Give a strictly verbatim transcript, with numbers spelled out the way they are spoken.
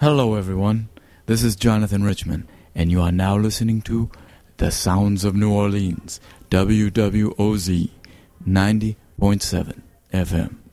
Hello, everyone. This is Jonathan Richman, and you are now listening to The Sounds of New Orleans, W W O Z ninety point seven F M.